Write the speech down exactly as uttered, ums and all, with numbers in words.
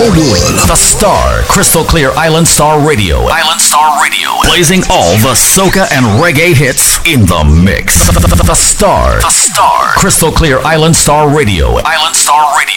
all world. The Star, Crystal Clear Island Star Radio. Island Star Radio. Blazing all the soca and reggae hits in the mix. The, the, the, the Star. The Star. Crystal Clear Island Star Radio. Island Star